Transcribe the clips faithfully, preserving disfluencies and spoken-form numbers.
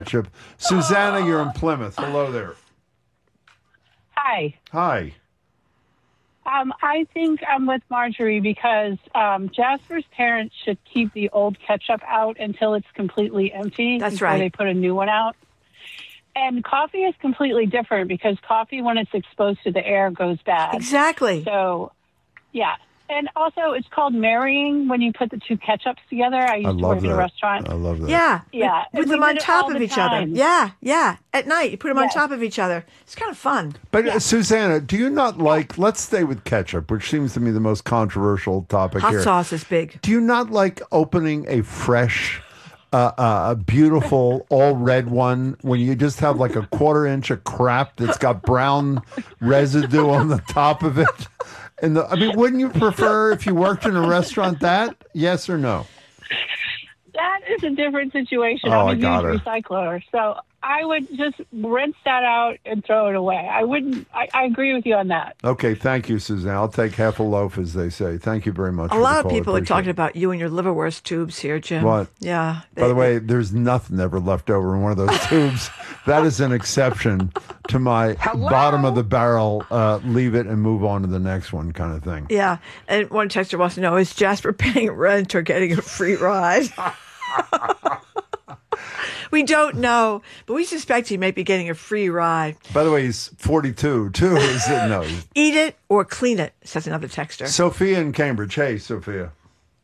Chip. Susanna, you're in Plymouth. Hello there. Hi. Hi. Um, I think I'm with Marjorie because um, Jasper's parents should keep the old ketchup out until it's completely empty. That's before right. They put a new one out. And coffee is completely different because coffee, when it's exposed to the air, goes bad. Exactly. So, yeah. And also, it's called marrying when you put the two ketchups together. I used I to love work in that. a restaurant. I love that. Yeah. Yeah. With, with And we them on did it top all of the each other. time. Yeah. Yeah. At night, you put them on Yes. top of each other. It's kind of fun. But uh, Susanna, do you not like, let's stay with ketchup, which seems to me the most controversial topic Hot here. sauce is big. Do you not like opening a fresh, uh, uh, a beautiful all red one when you just have like a quarter inch of crap that's got brown residue on the top of it? And the, I mean, wouldn't you prefer if you worked in a restaurant that? Yes or no? That is a different situation. Oh, I'm a I huge got her. recycler. So I would just rinse that out and throw it away. I wouldn't, I, I agree with you on that. Okay, thank you, Susanna. I'll take half a loaf, as they say. Thank you very much. A for lot the of call. I people are appreciate talking it. about you and your liverwurst tubes here, Jim. What? Yeah. By the They- way, there's nothing ever left over in one of those tubes. That is an exception to my bottom of the barrel, uh, leave it and move on to the next one kind of thing. Yeah. And one texter wants to know, is Jasper paying rent or getting a free ride? We don't know, but we suspect he may be getting a free ride. By the way, he's forty-two, too. Is it? No. Eat it or clean it, says another texter. Sophia in Cambridge. Hey, Sophia.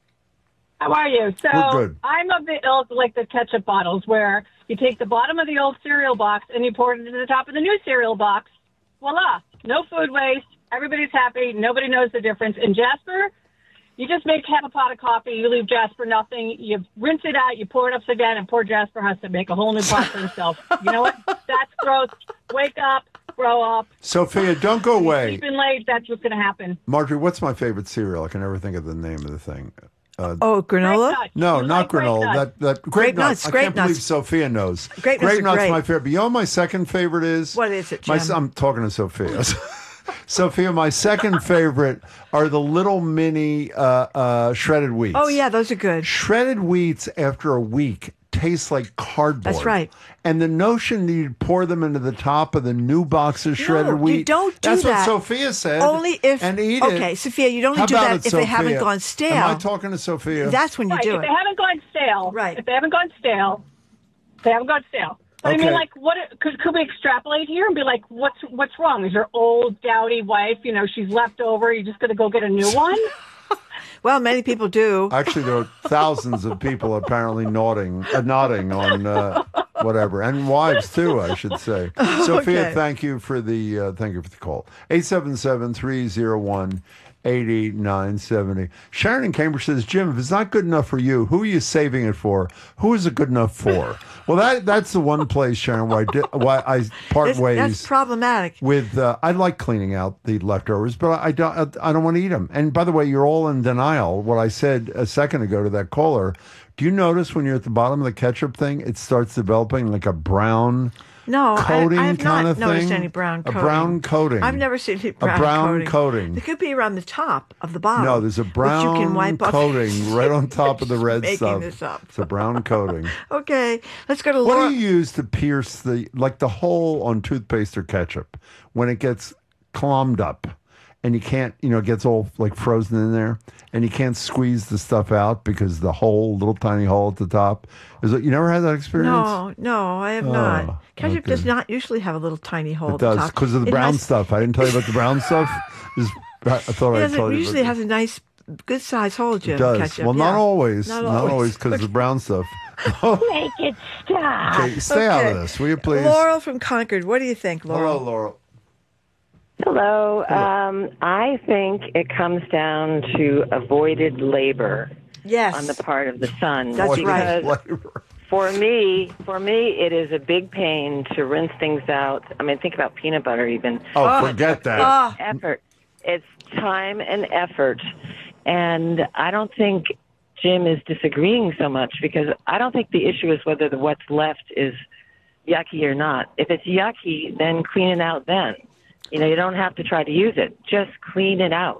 How are you? So We're good. I'm of the ilk like the ketchup bottles where you take the bottom of the old cereal box and you pour it into the top of the new cereal box. Voila. No food waste. Everybody's happy. Nobody knows the difference. In Jasper, you just make half a pot of coffee. You leave Jasper nothing. You rinse it out. You pour it upside down, and poor Jasper has to make a whole new pot for himself. You know what? That's gross. Wake up. Grow up. Sophia, don't go away. Sleeping late. That's what's going to happen. Marjorie, what's my favorite cereal? I can never think of the name of the thing. Uh, Oh, granola? Grape nuts. no, You not like grape granola. nuts. That that grape, Grape nuts. nuts, I grape can't believe nuts. Sophia knows. Grape nuts are nuts, great. my favorite. But you know, what my second favorite is What is it, My, Jim? I'm talking to Sophia. Sophia, my second favorite are the little mini uh, uh, shredded wheats. Oh, yeah, those are good. Shredded wheats after a week taste like cardboard. That's right. And the notion that you'd pour them into the top of the new box of shredded No, wheat. you don't do That's that. what Sophia said. Only if- and eat okay, it. Sophia, you'd only How do about that it, if they haven't Sophia? gone stale. Am I talking to Sophia? That's when you Right. do If it. they haven't gone stale. Right. If they haven't gone stale, they haven't gone stale. But I Okay. mean, like, what could could we extrapolate here and be like, what's what's wrong? Is your old dowdy wife, you know, she's left over? You just going to go get a new one? Well, many people do. Actually, there are thousands of people apparently nodding, uh, nodding on uh, whatever, and wives too, I should say. Sophia, Okay. thank you for the uh, thank you for the call. eight seven seven, three zero one, eight nine seven zero. Sharon in Cambridge says, Jim, if it's not good enough for you, who are you saving it for? Who is it good enough for? Well, that that's the one place, Sharon, why I, di- why I part That's, ways. that's problematic. With uh, I like cleaning out the leftovers, but I don't. I don't want to eat them. And by the way, you're all in denial. What I said a second ago to that caller. Do you notice when you're at the bottom of the ketchup thing, it starts developing like a brown No, I, coating I have kind not of noticed thing? any brown A coating. brown coating. I've never seen any brown, a brown coating. coating. It could be around the top of the bottle. No, there's a which brown you can wipe off. coating right on top of the red Making stuff. this up. It's a brown coating. Okay, let's go to What Laura. do you use to pierce the like the hole on toothpaste or ketchup when it gets clumped up and you can't, you know, it gets all like frozen in there and you can't squeeze the stuff out because the hole, little tiny hole at the top. Is it? You never had that experience? No, no, I have not. Oh, Ketchup okay. does not usually have a little tiny hole It at the does top. because of the It brown has- stuff. I didn't tell you about the brown stuff. Is- I thought It I doesn't- told you. usually about has a nice, good size hole, Jim. It does. Ketchup. Well, yeah. not always. Not Not always. always because of the brown stuff. Make it stop. Okay, stay out of Okay. this, will you please? Laurel from Concord. What do you think, Laurel? Hello, Laurel. Hello. Um, I think it comes down to avoided labor Yes. on the part of the son. That's Avoided right. labor. For me, for me, it is a big pain to rinse things out. I mean, think about peanut butter even. Oh, forget that. Ah, Effort. It's time and effort. And I don't think Jim is disagreeing so much because I don't think the issue is whether the what's left is yucky or not. If it's yucky, then clean it out then. You know, you don't have to try to use it. Just clean it out.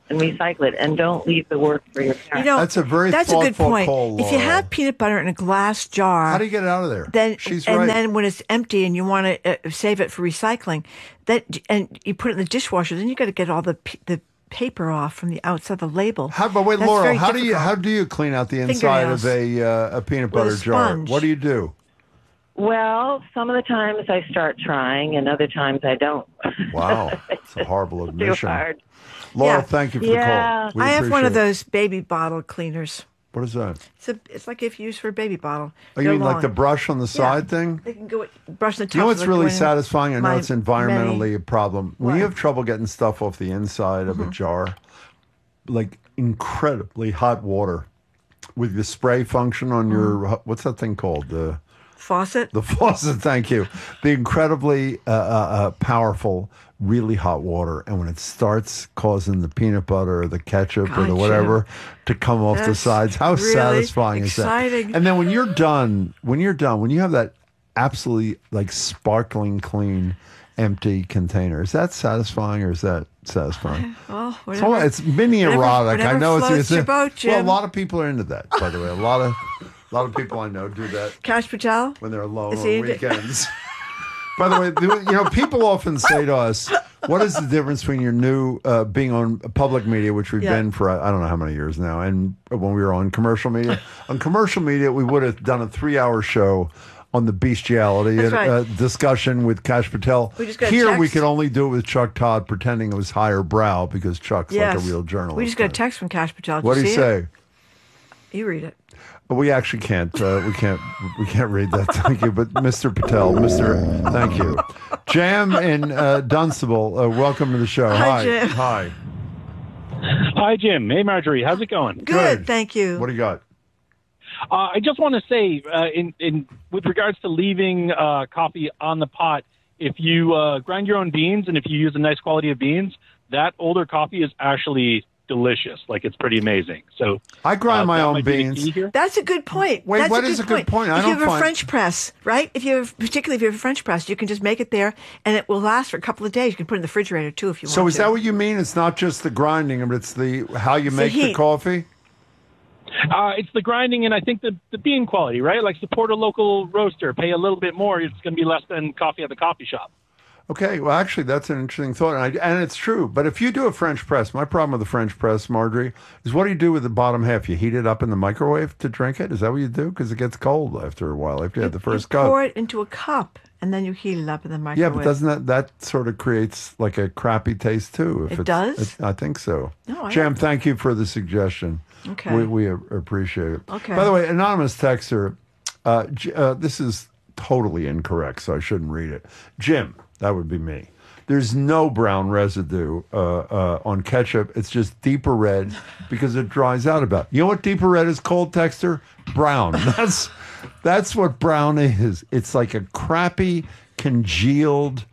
and recycle it, and don't leave the work for your parents. You know, That's a very that's a good thoughtful point. call, If you Laura. have peanut butter in a glass jar, How do you get it out of there? then She's and right. then when it's empty and you want to uh, save it for recycling, that and you put it in the dishwasher, then you got to get all the p- the paper off from the outside of the label. How, but wait, That's Laura, very how do you difficult. how do you clean out the inside of a uh, a peanut With a butter jar? sponge. What do you do? Well, some of the times I start trying, and other times I don't. Wow, it's a horrible Too admission. hard. Laura, Yeah. thank you for Yeah. the call. We I have one of appreciate it. those baby bottle cleaners. What is that? It's a, it's like if used for a baby bottle. Oh, you They're mean like long. the brush on the side thing? They can go brush the top. You know of what's it, really go in satisfying? I know my it's environmentally many- a problem. When What? you have trouble getting stuff off the inside Mm-hmm. of a jar, like incredibly hot water with the spray function on Mm-hmm. your, what's that thing called? The faucet. The faucet, thank you. The incredibly uh, uh, uh, powerful, really hot water. And when it starts causing the peanut butter or the ketchup or the Gotcha. whatever to come off the That's sides, how really satisfying is exciting. that? And then when you're done, when you're done, when you have that absolutely like sparkling clean, empty container, is that satisfying or is that satisfying? Well, So whatever. it's mini whatever- erotic. I whatever know it's, floats it's your boat, well, a Jim. lot of people are into that, by the way. A lot of a lot of people I know do that Cash Patel. when they're alone Is on he into- weekends. By the way, the- you know, people often say to us, "What is the difference between your new uh, being on public media, which we've Yeah. been for I don't know how many years now, and when we were on commercial media? On commercial media, we would have done a three-hour show on the bestiality That's right. uh, discussion with Cash Patel. We just got a Here, we text. could only do it with Chuck Todd, pretending it was higher brow because Chuck's Yes. like a real journalist. We just got a text from Cash Patel. Did What do you see say? it? You read it. We actually can't. Uh, we can't. We can't read that. Thank you, but Mister Patel, Mister Thank you, Jam in uh, Dunstable. Uh, welcome to the show. Hi, Jim. Hi. Hi, Jim. Hey, Marjorie. How's it going? Good, thank you. What do you got? Uh, I just want to say, uh, in, in with regards to leaving uh, coffee on the pot, if you uh, grind your own beans and if you use a nice quality of beans, that older coffee is actually delicious. Like, it's pretty amazing. So I grind uh, my that own might be the beans. key here. That's a good point. Wait, That's what a is good a good point? I if don't you have find- a French press, right? If you have, particularly if you have a French press, you can just make it there, and it will last for a couple of days. You can put it in the refrigerator too if you So want is to. that what you mean? It's not just the grinding, but it's the how you the make the heat. coffee. Uh, it's the grinding and I think the, the bean quality, right? Like, support a local roaster. Pay a little bit more. It's going to be less than coffee at the coffee shop. Okay, well, actually, that's an interesting thought, and, I, and it's true. But if you do a French press, my problem with the French press, Marjorie, is what do you do with the bottom half? You heat it up in the microwave to drink it? Is that what you do? Because it gets cold after a while. After you have the first you cup. pour it into a cup, and then you heat it up in the Yeah, microwave. but doesn't that that sort of creates like a crappy taste too? If It it's- does? it- I think so. No, I Jam, don't- thank you for the suggestion. Okay. we, we a- appreciate it. Okay. By the way, anonymous texter, uh, J- uh, this is totally incorrect, so I shouldn't read it. Jim, that would be me. There's no brown residue uh, uh, on ketchup. It's just deeper red because it dries out about. You know what deeper red is called, texter? Brown. That's that's what brown is. It's like a crappy, congealed,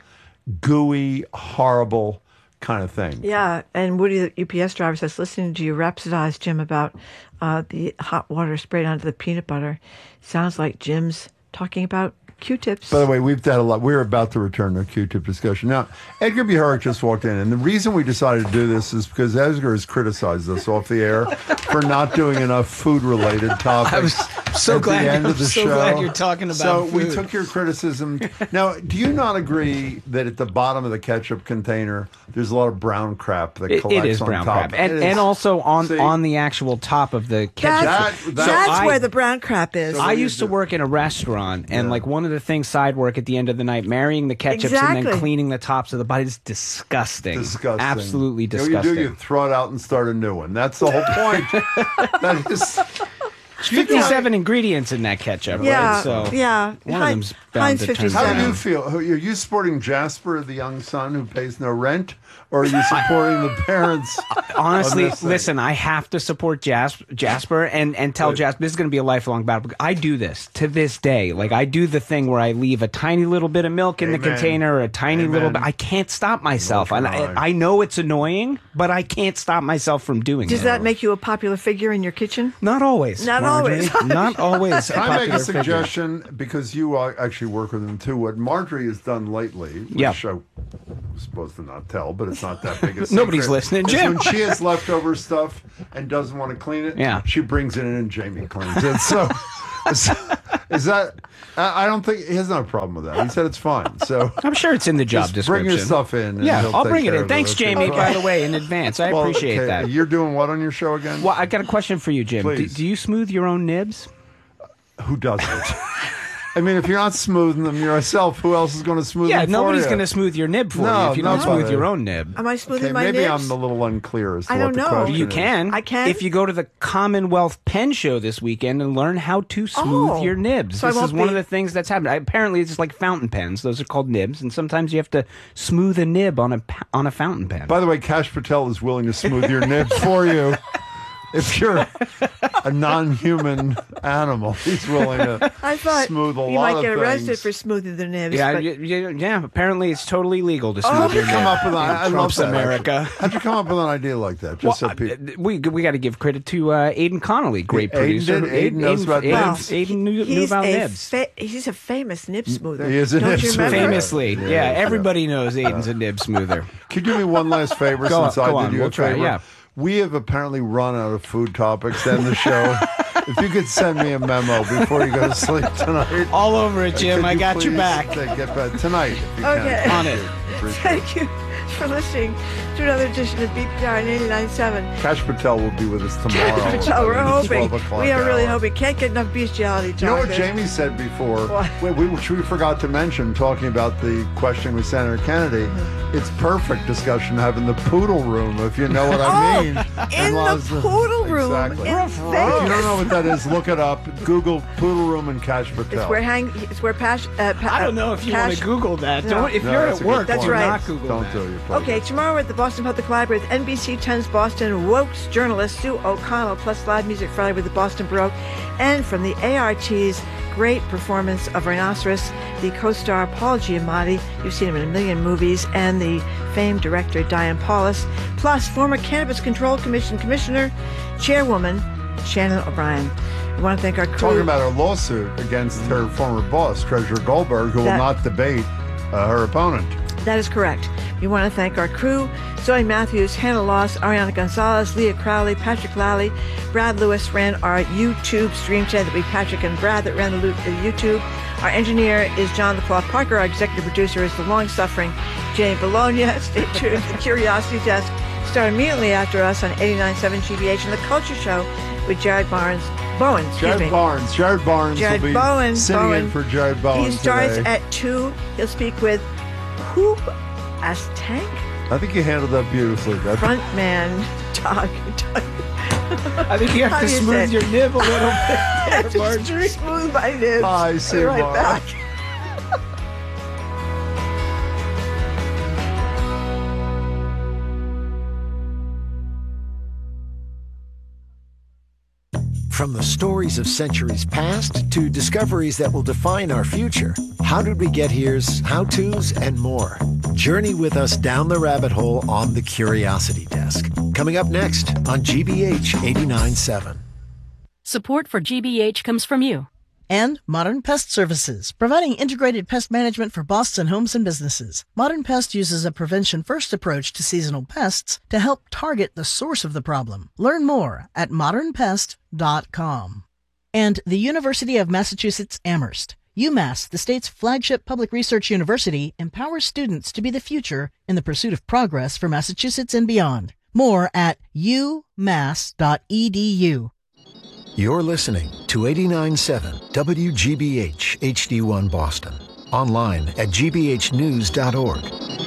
gooey, horrible kind of thing. Yeah, and Woody, the U P S driver, says, listening to you rhapsodize, Jim, about uh, the hot water sprayed onto the peanut butter, sounds like Jim's talking about Q-tips. By the way, we've had a lot. We're about to return to a Q-tip discussion. Now, Edgar Buharic just walked in, and the reason we decided to do this is because Edgar has criticized us off the air for not doing enough food-related topics. I was so at glad- the end I'm of the so show. glad you're talking about So we food. took your criticism. Now, do you not agree that at the bottom of the ketchup container, there's a lot of brown crap that It, collects it is on brown top? crap, and It is. and also on See? on the actual top of the ketchup. that's that- that's I- where the brown crap is. So I what do you used to do? work in a restaurant, and Yeah. like one of the things side work at the end of the night, marrying the ketchups and Exactly. then cleaning the tops of the body is disgusting. Disgusting. Absolutely You know disgusting. what you do? You throw it out and start a new one. That's the whole point. That is. fifty-seven ingredients in that ketchup, yeah, right? So yeah. one of Hein- them's bound Heinz to turn fifty-seven. How do you down. feel? Are you supporting Jasper, the young son who pays no rent, or are you supporting the parents? Honestly, on this thing? listen, I have to support Jas- Jasper and, and tell Good. Jasper this is going to be a lifelong battle. I do this to this day. Like, I do the thing where I leave a tiny little bit of milk in Amen. the container, or a tiny Amen. little bit. I can't stop myself. Nor And can I, I. I know it's annoying, but I can't stop myself from doing Does it. that make you a popular figure in your kitchen? Not always. Not Marjorie. always. Not always. Can I make a popular figure. suggestion? Because you uh, actually work with him too. What Marjorie has done lately, which Yeah. I supposed to not tell, but it's not that big a secret. Nobody's listening, is Jim. When she has leftover stuff and doesn't want to clean it, Yeah. she brings it in and Jamie cleans it. So, is, is that? I I don't think he has no problem with that. He said it's fine. So I'm sure it's in the job just description. bring your stuff in. And Yeah, he'll I'll take bring it care in. of Thanks, Okay. Jamie, Okay. by the way, in advance. I Well, appreciate okay, that. You're doing what on your show again? Well, I got a question for you, Jim. Do, Please. do you smooth your own nibs? Who doesn't? I mean, if you're not smoothing them yourself, who else is going to smooth Yeah, them nobody's for going you? to smooth your nib for No, you if you don't nobody. smooth your own nib. Am I smoothing Okay, my maybe nibs? I'm a little unclear as to I what don't the know. question You is. can. I can? If you go to the Commonwealth Pen Show this weekend and learn how to smooth Oh. your nibs. So I this is won't one of be- the things that's happened. I, apparently, it's just like fountain pens. Those are called nibs, and sometimes you have to smooth a nib on a pa- on a fountain pen. By the way, Cash Patel is willing to smooth your nibs for you. If you're a non-human animal, he's willing to I thought smooth a you lot might of get arrested things. for smoothing their nibs. yeah, but y- y- yeah. Apparently, it's totally legal to smooth How'd you your come nib up with that? in I love Trump's that, America. actually. How'd you come up with an idea like that? Well, Just so uh, people. we we got to give credit to uh, Aiden Connolly, great Aiden producer. did? Aiden knows about Aiden, nibs? Aiden knew, knew he's about a nibs. fa- he's a famous nib smoother. He is a Don't nib you remember? smoother. Famously, yeah, Yeah, everybody knows Aiden's a nib smoother. Could you do me one last favor Go since on, I go did on, you we'll a try, favor? yeah. We have apparently run out of food topics to end the show. If you could send me a memo before you go to sleep tonight. All over it, Jim. Could I you got your please back. take- Get back tonight. If you Okay. Can. On it. Appreciate it. Thank you for listening to another edition of B P R eighty-nine point seven. Cash Patel will be with us tomorrow. So we're at the hoping. twelve o'clock We are really hour. hoping. Can't get enough bestiality talk. You know what There's- Jamie said before? What? We, we, which we forgot to mention, talking about the question with Senator Kennedy. Mm-hmm. It's perfect discussion having the poodle room, if you know what I Oh, mean. in the Las- poodle room Exactly. in If you Vegas. don't know what that is, look it up. Google poodle room and Cash Patel. It's where hang. It's where Pash. Uh, pa- I don't know if you Cash- want to Google that. No. Don't. If No, you're that's at a good work, That's do right. not Google Don't that. do your Okay, tomorrow at the Boston Public Library with N B C ten's Boston Wokes journalist Sue O'Connell, plus live music Friday with the Boston Baroque, and from the A R T's great performance of Rhinoceros, the co-star Paul Giamatti, you've seen him in a million movies, and the famed director Diane Paulus, plus former Cannabis Control Commission Commissioner, Chairwoman Shannon O'Brien. We want to thank our crew. Talking about her lawsuit against her former boss, Treasurer Goldberg, who That- will not debate uh, her opponent. That is correct. We want to thank our crew, Zoe Matthews, Hannah Loss, Ariana Gonzalez, Leah Crowley, Patrick Lally, Brad Lewis ran our YouTube stream today. That we Patrick and Brad that ran the lo- the YouTube. Our engineer is John the Cloth Parker. Our executive producer is the long-suffering Jay Bologna. Stay tuned. The Curiosity Desk start immediately after us on eighty-nine point seven G B H and The Culture Show with Jared Barnes. Bowen, excuse Jared me. Barnes. Jared Barnes Jared will be Bowen. sitting Bowen. in for Jared Bowen He starts today. at two. He'll speak with Hoop as Tank. I think you handled that beautifully. That Frontman Doug. Doug. I think you have How to do you smooth say- your nib a little bit, there, Marjorie. Smooth my nibs. I see, Be right Mark. back. From the stories of centuries past to discoveries that will define our future, How Did We Get Here's how-tos and more. Journey with us down the rabbit hole on the Curiosity Desk. Coming up next on G B H eighty-nine point seven. Support for G B H comes from you. And Modern Pest Services, providing integrated pest management for Boston homes and businesses. Modern Pest uses a prevention-first approach to seasonal pests to help target the source of the problem. Learn more at modern pest dot com. And the University of Massachusetts Amherst. UMass, the state's flagship public research university, empowers students to be the future in the pursuit of progress for Massachusetts and beyond. More at u mass dot e d u. You're listening to eighty-nine point seven W G B H H D one Boston. Online at g b h news dot org.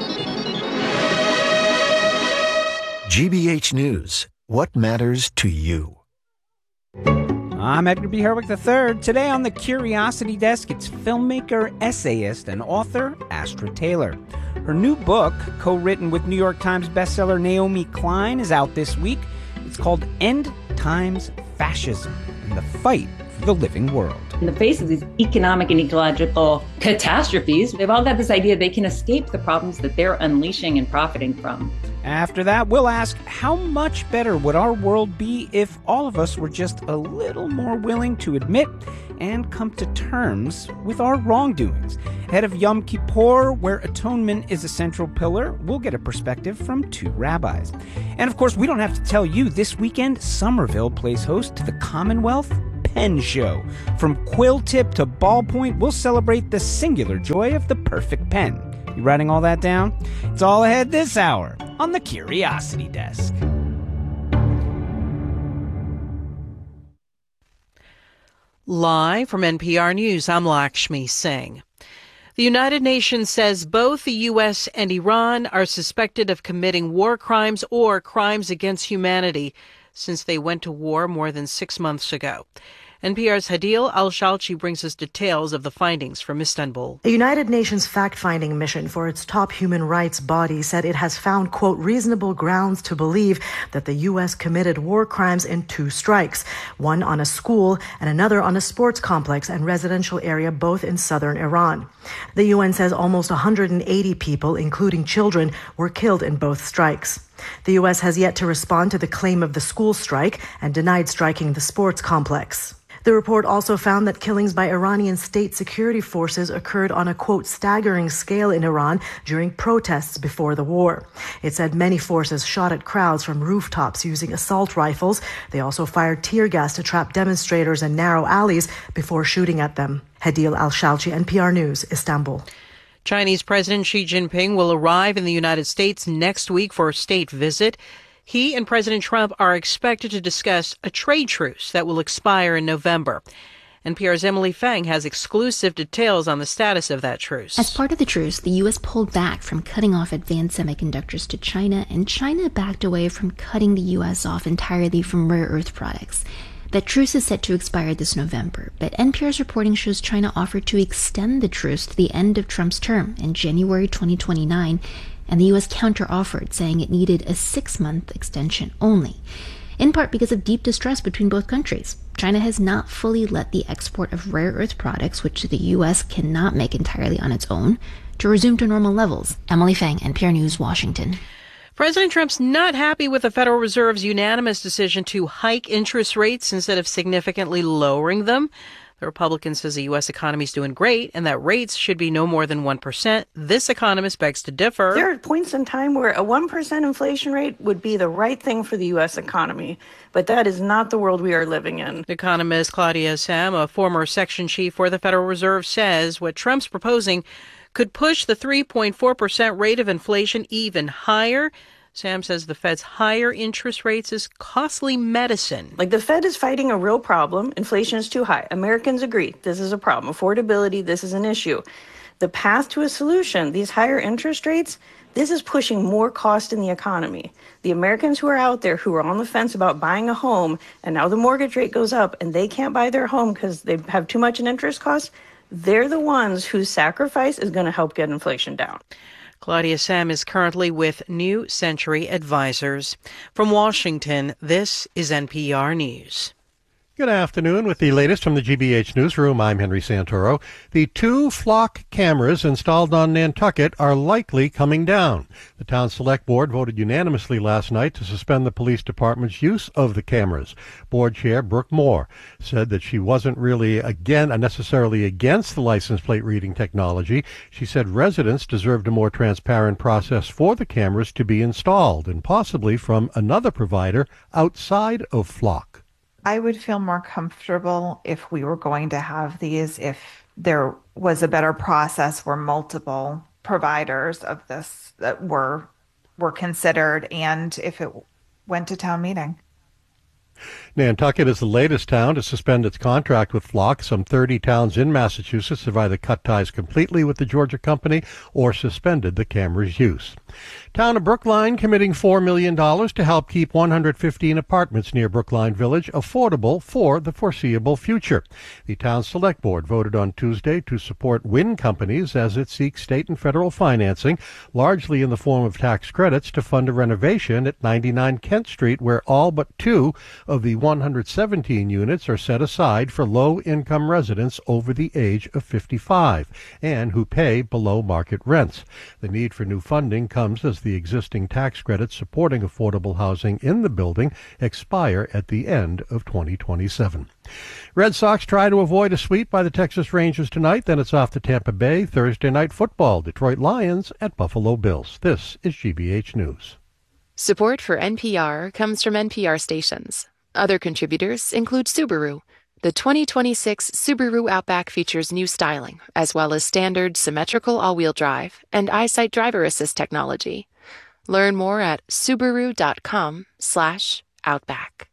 G B H News. What matters to you? I'm Edgar B. Herwick the third. Today on the Curiosity Desk, it's filmmaker, essayist, and author Astra Taylor. Her new book, co-written with New York Times bestseller Naomi Klein, is out this week. It's called End Times Fascism and the Fight for the Living World. In the face of these economic and ecological catastrophes, they've all got this idea they can escape the problems that they're unleashing and profiting from. After that, we'll ask how much better would our world be if all of us were just a little more willing to admit and come to terms with our wrongdoings. Ahead of Yom Kippur, where atonement is a central pillar, we'll get a perspective from two rabbis. And of course, we don't have to tell you, this weekend, Somerville plays host to the Commonwealth Pen Show. From quill tip to ballpoint, we'll celebrate the singular joy of the perfect pen. You writing all that down? It's all ahead this hour on the Curiosity Desk. Live from N P R News, I'm Lakshmi Singh. The United Nations says both the U S and Iran are suspected of committing war crimes or crimes against humanity since they went to war more than six months ago. N P R's Hadil Al-Shalchi brings us details of the findings from Istanbul. A United Nations fact-finding mission for its top human rights body said it has found, quote, reasonable grounds to believe that the U S committed war crimes in two strikes, one on a school and another on a sports complex and residential area, both in southern Iran. The U N says almost one hundred eighty people, including children, were killed in both strikes. The U S has yet to respond to the claim of the school strike and denied striking the sports complex. The report also found that killings by Iranian state security forces occurred on a, quote, staggering scale in Iran during protests before the war. It said many forces shot at crowds from rooftops using assault rifles. They also fired tear gas to trap demonstrators in narrow alleys before shooting at them. Hadil Al-Shalchi, N P R News, Istanbul. Chinese President Xi Jinping will arrive in the United States next week for a state visit. He and President Trump are expected to discuss a trade truce that will expire in November. N P R's Emily Fang has exclusive details on the status of that truce. As part of the truce, the U S pulled back from cutting off advanced semiconductors to China, and China backed away from cutting the U S off entirely from rare earth products. That truce is set to expire this November, but N P R's reporting shows China offered to extend the truce to the end of Trump's term in January twenty twenty-nine, and the U S counter-offered, saying it needed a six-month extension only, in part because of deep distrust between both countries. China has not fully let the export of rare earth products, which the U S cannot make entirely on its own, to resume to normal levels. Emily Fang, N P R News, Washington. President Trump's not happy with the Federal Reserve's unanimous decision to hike interest rates instead of significantly lowering them. The Republican says the U S economy is doing great and that rates should be no more than one percent. This economist begs to differ. There are points in time where a one percent inflation rate would be the right thing for the U S economy, but that is not the world we are living in. Economist Claudia Sahm, a former section chief for the Federal Reserve, says what Trump's proposing could push the three point four percent rate of inflation even higher. Sam says the Fed's higher interest rates is costly medicine. Like, the Fed is fighting a real problem. Inflation is too high. Americans agree this is a problem. Affordability, this is an issue. The path to a solution, these higher interest rates, this is pushing more cost in the economy. The Americans who are out there who are on the fence about buying a home, and now the mortgage rate goes up and they can't buy their home because they have too much in interest costs, they're the ones whose sacrifice is going to help get inflation down. Claudia Sahm is currently with New Century Advisors. From Washington, this is N P R News. Good afternoon. With the latest from the G B H Newsroom, I'm Henry Santoro. The two Flock cameras installed on Nantucket are likely coming down. The town select board voted unanimously last night to suspend the police department's use of the cameras. Board chair Brooke Moore said that she wasn't really again necessarily against the license plate reading technology. She said residents deserved a more transparent process for the cameras to be installed, and possibly from another provider outside of Flock. I would feel more comfortable if we were going to have these, if there was a better process where multiple providers of this that were were considered, and if it went to town meeting. Nantucket is the latest town to suspend its contract with Flock. Some thirty towns in Massachusetts have either cut ties completely with the Georgia company or suspended the camera's use. Town of Brookline committing four million dollars to help keep one hundred fifteen apartments near Brookline Village affordable for the foreseeable future. The town select board voted on Tuesday to support wind companies as it seeks state and federal financing, largely in the form of tax credits, to fund a renovation at ninety-nine Kent Street, where all but two of the one hundred seventeen units are set aside for low-income residents over the age of fifty-five and who pay below market rents. The need for new funding comes as the existing tax credits supporting affordable housing in the building expire at the end of twenty twenty-seven. Red Sox try to avoid a sweep by the Texas Rangers tonight. Then it's off to Tampa Bay. Thursday night football, Detroit Lions at Buffalo Bills. This is G B H News. Support for N P R comes from N P R stations. Other contributors include Subaru. The twenty twenty-six Subaru Outback features new styling, as well as standard symmetrical all-wheel drive and EyeSight driver assist technology. Learn more at Subaru.com slash Outback.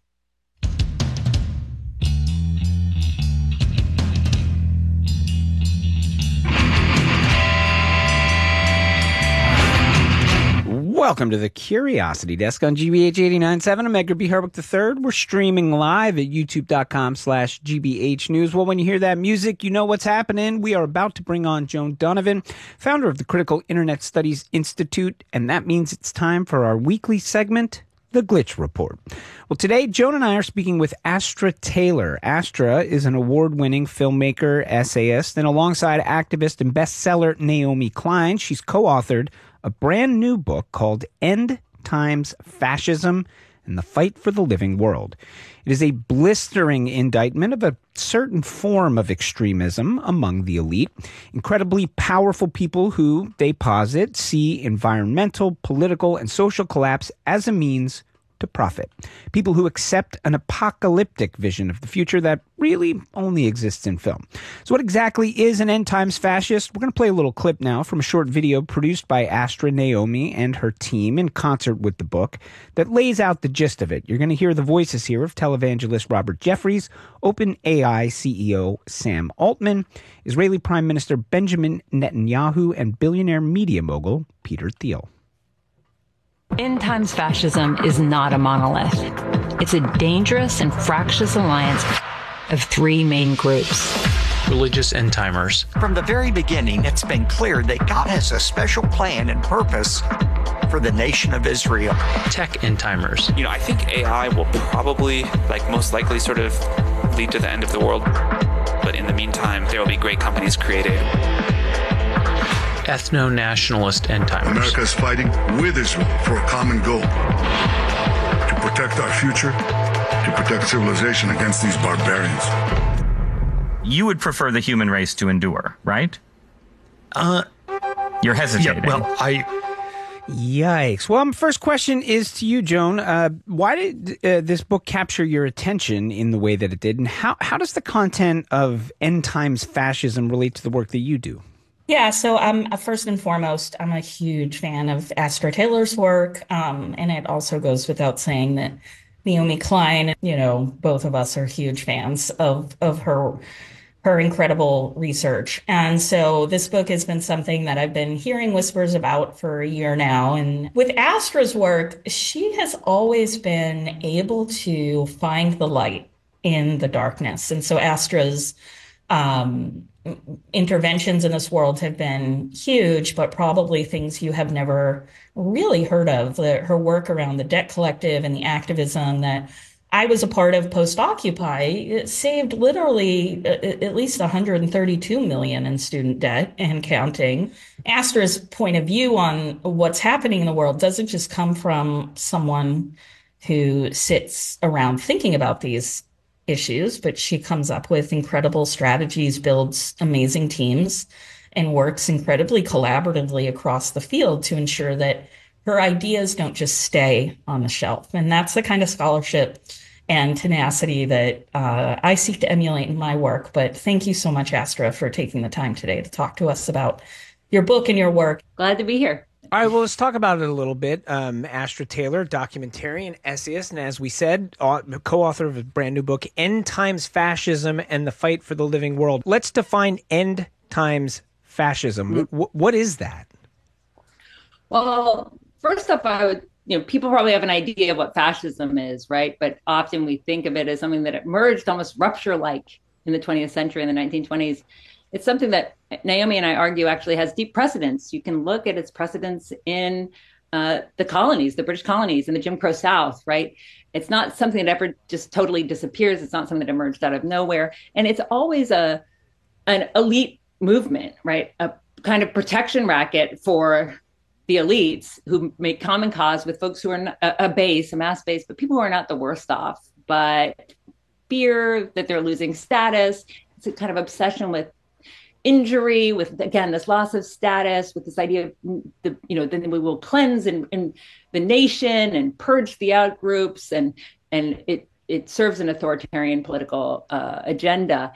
Welcome to the Curiosity Desk on G B H eighty-nine point seven. I'm Edgar B. Herwick the third. We're streaming live at youtube.com slash GBH News. Well, when you hear that music, you know what's happening. We are about to bring on Joan Donovan, founder of the Critical Internet Studies Institute, and that means it's time for our weekly segment, The Glitch Report. Well, today, Joan and I are speaking with Astra Taylor. Astra is an award-winning filmmaker, essayist, and alongside activist and bestseller Naomi Klein, she's co-authored a brand new book called End Times Fascism and the Fight for the Living World. It is a blistering indictment of a certain form of extremism among the elite, incredibly powerful people who, they posit, see environmental, political, and social collapse as a means to profit. People who accept an apocalyptic vision of the future that really only exists in film. So what exactly is an end times fascist? We're going to play a little clip now from a short video produced by Astra Naomi and her team in concert with the book that lays out the gist of it. You're going to hear the voices here of televangelist Robert Jeffries, OpenAI C E O Sam Altman, Israeli Prime Minister Benjamin Netanyahu, and billionaire media mogul Peter Thiel. End times fascism is not a monolith. It's a dangerous and fractious alliance of three main groups. Religious end timers. From the very beginning, it's been clear that God has a special plan and purpose for the nation of Israel. Tech end timers. You know, I think A I will probably, like most likely, sort of lead to the end of the world. But in the meantime, there will be great companies created. Ethno-nationalist end timers. America is fighting with Israel for a common goal: to protect our future, to protect civilization against these barbarians. You would prefer the human race to endure, right? Uh, You're hesitating. Yeah, well, I... Yikes. Well, my first question is to you, Joan. Uh, why did uh, this book capture your attention in the way that it did? And how, how does the content of End Times Fascism relate to the work that you do? Yeah, so I'm um, first and foremost, I'm a huge fan of Astra Taylor's work, um, and it also goes without saying that Naomi Klein, you know, both of us are huge fans of of her her incredible research. And so this book has been something that I've been hearing whispers about for a year now. And with Astra's work, she has always been able to find the light in the darkness. And so Astra's um interventions in this world have been huge, but probably things you have never really heard of. The, her work around the Debt Collective and the activism that I was a part of post-Occupy, it saved literally at least one hundred thirty-two million dollars in student debt and counting. Astra's point of view on what's happening in the world doesn't just come from someone who sits around thinking about these issues, but she comes up with incredible strategies, builds amazing teams, and works incredibly collaboratively across the field to ensure that her ideas don't just stay on the shelf. And that's the kind of scholarship and tenacity that uh, I seek to emulate in my work. But thank you so much, Astra, for taking the time today to talk to us about your book and your work. Glad to be here. All right, well, let's talk about it a little bit. Um, Astra Taylor, documentarian, essayist, and as we said, co-author of a brand new book, End Times Fascism and the Fight for the Living World. Let's define End Times Fascism. Mm-hmm. W- what is that? Well, first up, I would, you know, people probably have an idea of what fascism is, right? But often we think of it as something that emerged almost rupture-like in the twentieth century, in the nineteen twenties. It's something that Naomi and I argue actually has deep precedence. You can look at its precedence in uh, the colonies, the British colonies and the Jim Crow South, right? It's not something that ever just totally disappears. It's not something that emerged out of nowhere. And it's always a an elite movement, right? A kind of protection racket for the elites who make common cause with folks who are not, a, a base, a mass base, but people who are not the worst off, but fear that they're losing status. It's a kind of obsession with injury, with, again, this loss of status, with this idea of, the, you know, then we will cleanse and, and the nation and purge the outgroups, and and it it serves an authoritarian political uh, agenda.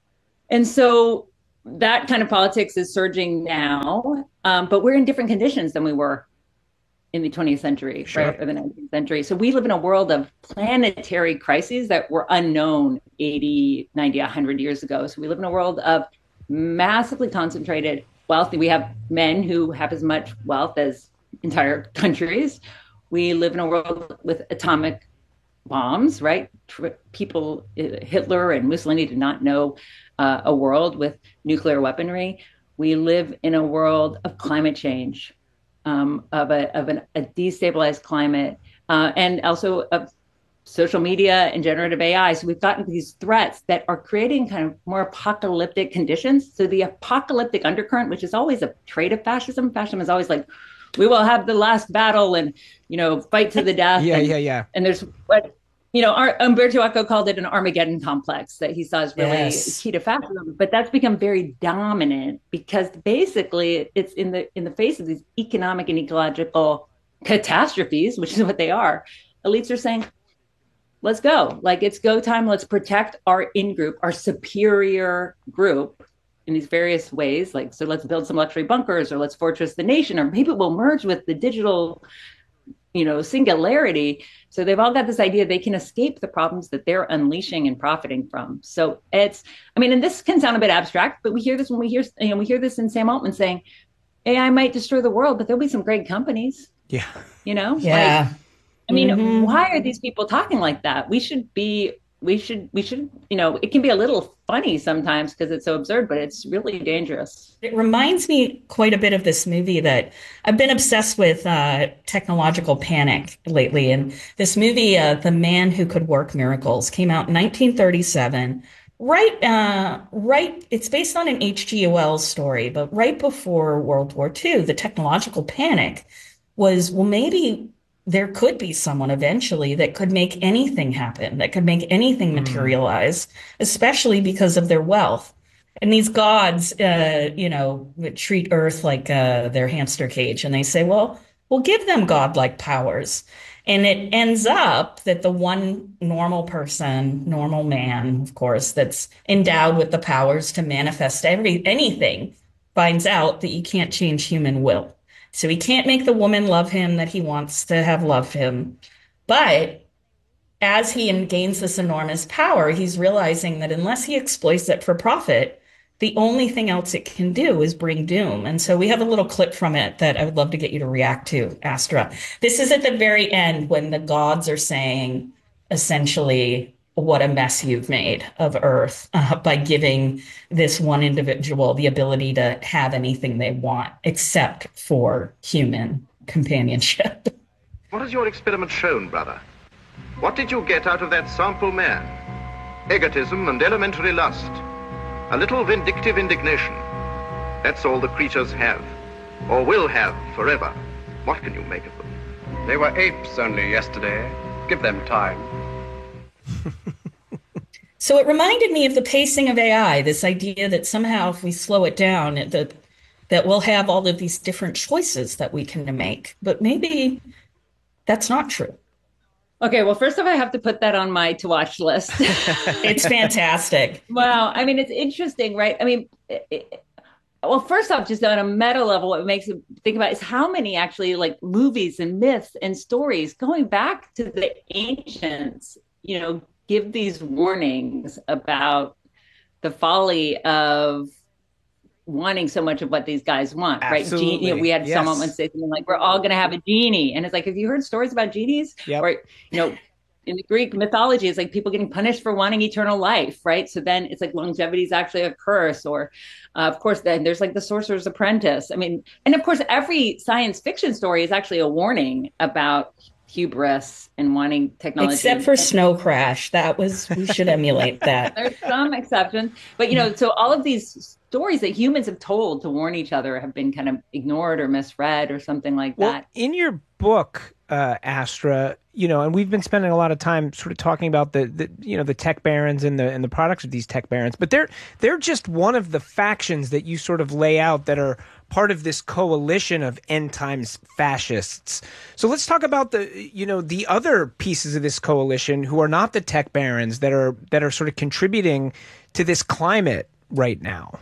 And so that kind of politics is surging now, um, but we're in different conditions than we were in the twentieth century, sure. right, or the nineteenth century. So we live in a world of planetary crises that were unknown eighty, ninety, one hundred years ago. So we live in a world of massively concentrated wealth. We have men who have as much wealth as entire countries. We live in a world with atomic bombs, right? People, Hitler and Mussolini did not know uh, a world with nuclear weaponry. We live in a world of climate change, um, of a of an, a destabilized climate, uh, and also of social media and generative A I. So we've gotten these threats that are creating kind of more apocalyptic conditions. So the apocalyptic undercurrent, which is always a trait of fascism, fascism is always like, we will have the last battle and, you know, fight to the death. yeah, and, yeah, yeah. And there's what, you know, our, Umberto Eco called it an Armageddon complex that he saw as really yes. key to fascism. But that's become very dominant because basically it's in the in the face of these economic and ecological catastrophes, which is what they are. Elites are saying, let's go. Like, it's go time. Let's protect our in-group, our superior group in these various ways. Like, so let's build some luxury bunkers, or let's fortress the nation, or maybe we'll merge with the digital, you know, singularity. So they've all got this idea they can escape the problems that they're unleashing and profiting from. So it's, I mean, and this can sound a bit abstract, but we hear this when we hear, you know, we hear this in Sam Altman saying, A I might destroy the world, but there'll be some great companies. Yeah. You know? Yeah. Like, I mean, mm-hmm. why are these people talking like that? We should be, we should, we should, you know, it can be a little funny sometimes because it's so absurd, but it's really dangerous. It reminds me quite a bit of this movie that I've been obsessed with, uh, technological panic lately. And this movie, uh, The Man Who Could Work Miracles, came out in nineteen thirty-seven. Right, uh, right. It's based on an H G Wells story, but right before World War Two, the technological panic was, well, maybe there could be someone eventually that could make anything happen, that could make anything materialize, especially because of their wealth. And these gods, uh, you know, treat Earth like uh, their hamster cage. And they say, well, we'll give them godlike powers. And it ends up that the one normal person, normal man, of course, that's endowed with the powers to manifest every anything, finds out that you can't change human will. So he can't make the woman love him that he wants to have love him. But as he gains this enormous power, he's realizing that unless he exploits it for profit, the only thing else it can do is bring doom. And so we have a little clip from it that I would love to get you to react to, Astra. This is at the very end when the gods are saying, essentially, what a mess you've made of Earth uh, by giving this one individual the ability to have anything they want, except for human companionship. What has your experiment shown, brother? What did you get out of that sample man? Egotism and elementary lust. A little vindictive indignation. That's all the creatures have, or will have forever. What can you make of them? They were apes only yesterday. Give them time. So it reminded me of the pacing of A I, this idea that somehow if we slow it down, that, that we'll have all of these different choices that we can make. But maybe that's not true. Okay, well, first off, I have to put that on my to watch list. It's fantastic. Wow. I mean, it's interesting, right? I mean, it, it, well, first off, just on a meta level, what makes me think about is how many actually like movies and myths and stories going back to the ancients, you know, give these warnings about the folly of wanting so much of what these guys want, Absolutely. right? Genie, you know, we had Yes. someone say something like, we're all going to have a genie. And it's like, have you heard stories about genies? Yep. Or, you know, in the Greek mythology, it's like people getting punished for wanting eternal life, right? So then it's like longevity is actually a curse, or uh, of course, then there's like the Sorcerer's Apprentice. I mean, and of course, every science fiction story is actually a warning about hubris and wanting technology. Except for Snow Crash. That was, we should emulate that. There's some exceptions, but you know, so all of these stories that humans have told to warn each other have been kind of ignored or misread or something like well, that. In your book, uh, Astra, you know, and we've been spending a lot of time sort of talking about the, the you know, the tech barons and the and the products of these tech barons, but they're they're just one of the factions that you sort of lay out that are part of this coalition of end times fascists. So let's talk about the, you know, the other pieces of this coalition who are not the tech barons that are that are sort of contributing to this climate right now.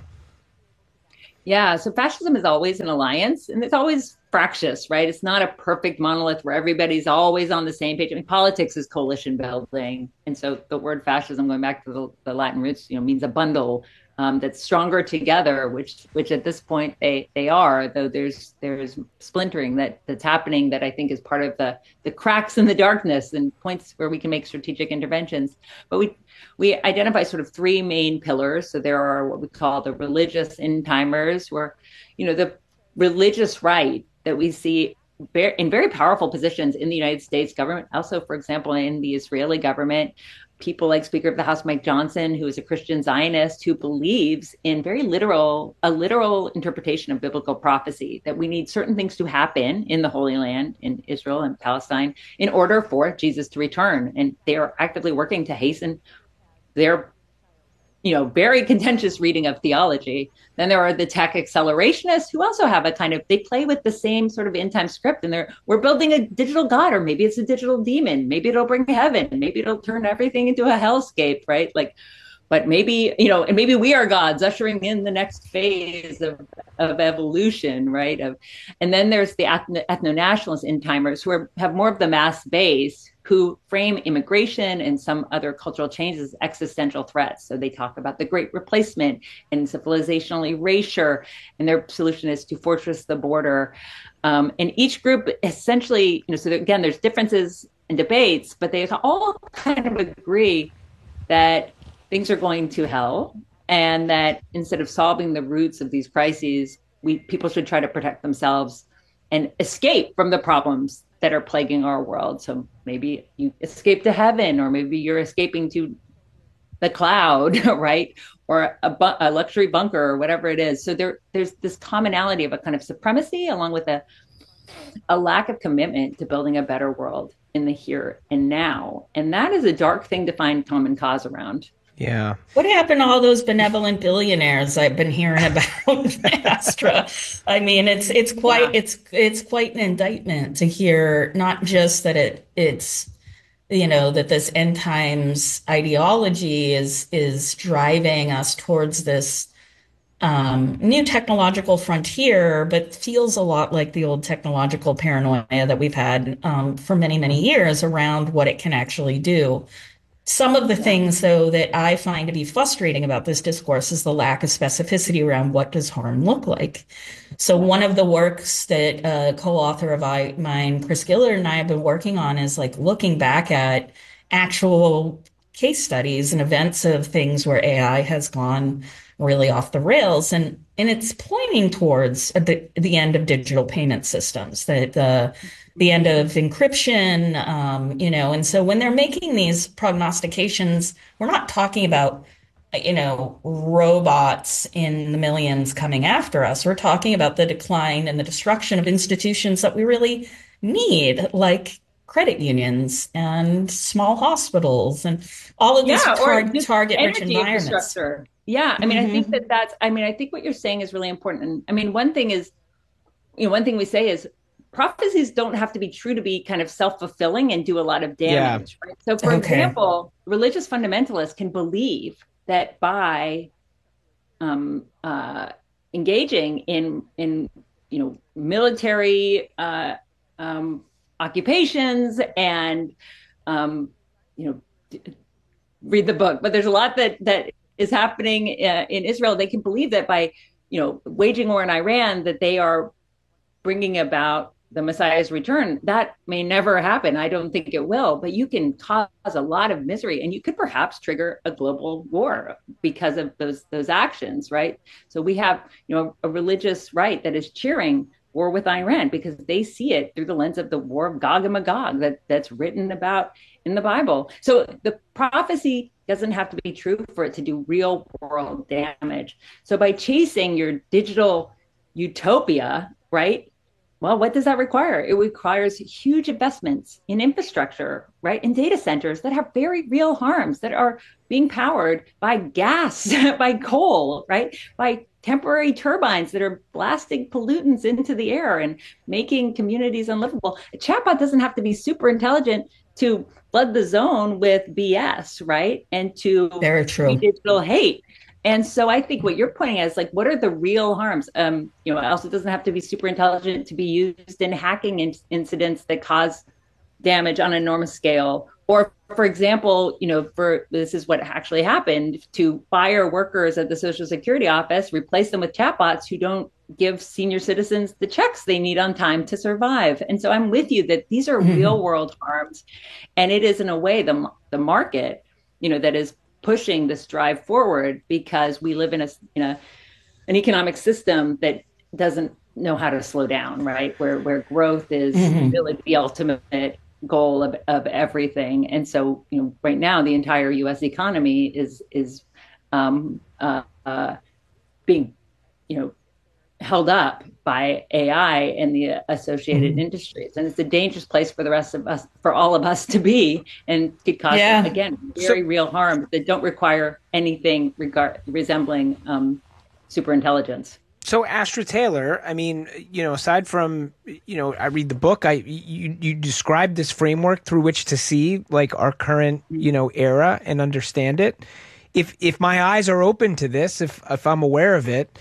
Yeah, so fascism is always an alliance, and it's always fractious, right? It's not a perfect monolith where everybody's always on the same page. I mean, politics is coalition building, and so the word fascism, going back to the, the Latin roots, you know, means a bundle um, that's stronger together, which which at this point they they are. Though there's there's splintering that that's happening that I think is part of the the cracks in the darkness and points where we can make strategic interventions. But we. We identify sort of three main pillars. So there are what we call the religious end timers, where, you know, the religious right that we see in very powerful positions in the United States government, also, for example, in the Israeli government, people like Speaker of the House Mike Johnson, who is a Christian Zionist, who believes in very literal, a literal interpretation of biblical prophecy, that we need certain things to happen in the Holy Land, in Israel and Palestine, in order for Jesus to return. And they are actively working to hasten their, you know, very contentious reading of theology. Then there are the tech accelerationists who also have a kind of, they play with the same sort of end time script, and they're, we're building a digital god, or maybe it's a digital demon. Maybe it'll bring heaven. Maybe it'll turn everything into a hellscape, right? Like, but maybe, you know, and maybe we are gods ushering in the next phase of, of evolution, right? Of, and then there's the ethno, ethno-nationalist end timers who are, have more of the mass base, who frame immigration and some other cultural changes as existential threats. So they talk about the Great Replacement and civilizational erasure, and their solution is to fortress the border. Um, and each group essentially, you know, so again, there's differences and debates, but they all kind of agree that things are going to hell, and that instead of solving the roots of these crises, we people should try to protect themselves and escape from the problems that are plaguing our world. So maybe you escape to heaven, or maybe you're escaping to the cloud, right? Or a, bu- a luxury bunker, or whatever it is. So there, there's this commonality of a kind of supremacy, along with a, a lack of commitment to building a better world in the here and now. And that is a dark thing to find common cause around. Yeah. What happened to all those benevolent billionaires I've been hearing about Astra? I mean, it's it's quite yeah. it's it's quite an indictment to hear, not just that it it's you know that this end times ideology is is driving us towards this um, new technological frontier, but feels a lot like the old technological paranoia that we've had um, for many many years around what it can actually do. Some of the things, though, that I find to be frustrating about this discourse is the lack of specificity around what does harm look like. So one of the works that a co-author of I, mine, Chris Gillard, and I have been working on is like looking back at actual case studies and events of things where A I has gone really off the rails. And, and it's pointing towards the, the end of digital payment systems, that the the end of encryption, um, you know, and so when they're making these prognostications, we're not talking about, you know, robots in the millions coming after us. We're talking about the decline and the destruction of institutions that we really need, like credit unions and small hospitals and all of these yeah, tar- target-rich environments. Yeah, I mean, Mm-hmm. I think that that's, I mean, I think what you're saying is really important. And I mean, one thing is, you know, one thing we say is, prophecies don't have to be true to be kind of self-fulfilling and do a lot of damage, yeah. right? So for okay. example, religious fundamentalists can believe that by um, uh, engaging in, in, you know, military uh, um, occupations and, um, you know, d- read the book, but there's a lot that, that is happening uh, in Israel. They can believe that by, you know, waging war in Iran, that they are bringing about the Messiah's return, that may never happen. I don't think it will, but you can cause a lot of misery, and you could perhaps trigger a global war because of those those actions, right? So we have, you know, a religious right that is cheering war with Iran because they see it through the lens of the war of Gog and Magog that that's written about in the Bible. So the prophecy doesn't have to be true for it to do real world damage. So by chasing your digital utopia, right? Well, what does that require? It requires huge investments in infrastructure, right? In data centers that have very real harms that are being powered by gas, by coal, right? By temporary turbines that are blasting pollutants into the air and making communities unlivable. A chatbot doesn't have to be super intelligent to flood the zone with B S, right? And to very true digital hate. And so I think what you're pointing at is like, what are the real harms? Um, you know, also doesn't have to be super intelligent to be used in hacking in- incidents that cause damage on an enormous scale. Or, for example, you know, for this is what actually happened, to fire workers at the Social Security office, replace them with chatbots who don't give senior citizens the checks they need on time to survive. And so I'm with you that these are mm-hmm. real world harms. And it is in a way the the market, you know, that is pushing this drive forward because we live in a, in a an economic system that doesn't know how to slow down, right? Where where growth is mm-hmm. really the ultimate goal of, of everything. And so, you know, right now the entire U S economy is is um, uh, uh, being, you know, held up by A I and the associated mm-hmm. industries. And it's a dangerous place for the rest of us, for all of us to be, and could cause, yeah. again, very so, real harm that don't require anything regard, resembling um, superintelligence. So Astra Taylor, I mean, you know, aside from, you know, I read the book, I you, you describe this framework through which to see like our current, you know, era and understand it. If if my eyes are open to this, if if I'm aware of it,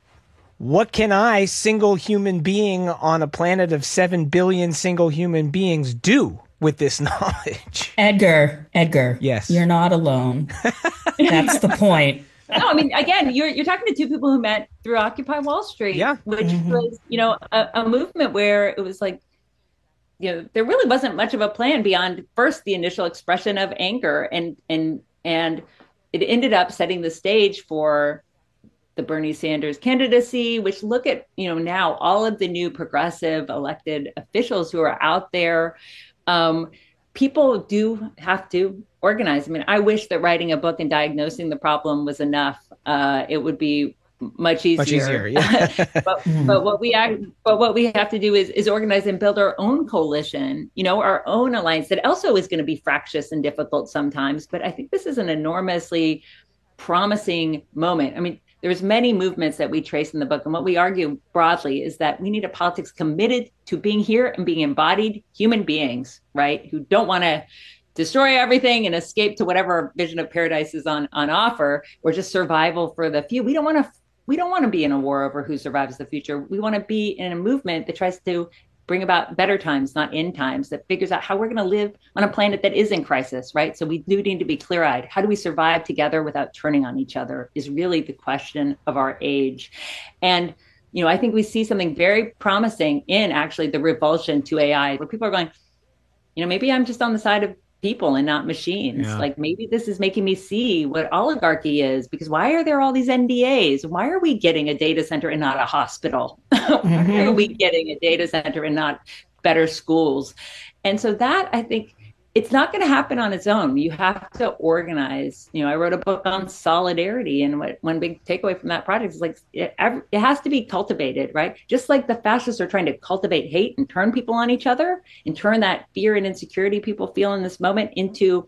what can I, single human being on a planet of seven billion single human beings, do with this knowledge? Edgar, Edgar, yes, you're not alone. That's the point. No, I mean, again, you're you're talking to two people who met through Occupy Wall Street, yeah. which mm-hmm. was, you know, a, a movement where it was like, you know, there really wasn't much of a plan beyond first the initial expression of anger, and and and it ended up setting the stage for the Bernie Sanders candidacy, which look at, you know, now all of the new progressive elected officials who are out there. Um, people do have to organize. I mean, I wish that writing a book and diagnosing the problem was enough. Uh, it would be much easier. Much easier, yeah. but, but what we act, but what we have to do is is organize and build our own coalition. You know, our own alliance that also is going to be fractious and difficult sometimes. But I think this is an enormously promising moment. I mean, there's many movements that we trace in the book. And what we argue broadly is that we need a politics committed to being here and being embodied human beings, right? Who don't want to destroy everything and escape to whatever vision of paradise is on, on offer, or just survival for the few. We don't want to, we don't want to be in a war over who survives the future. We want to be in a movement that tries to bring about better times, not end times, that figures out how we're going to live on a planet that is in crisis, right? So we do need to be clear-eyed. How do we survive together without turning on each other is really the question of our age. And, you know, I think we see something very promising in actually the revulsion to A I, where people are going, you know, maybe I'm just on the side of people and not machines. Yeah. Like maybe this is making me see what oligarchy is, because why are there all these N D As? Why are we getting a data center and not a hospital? Mm-hmm. Why are we getting a data center and not better schools? And so that, I think, it's not going to happen on its own. You have to organize. You know, I wrote a book on solidarity, and what, one big takeaway from that project is like it, it has to be cultivated, right? Just like the fascists are trying to cultivate hate and turn people on each other and turn that fear and insecurity people feel in this moment into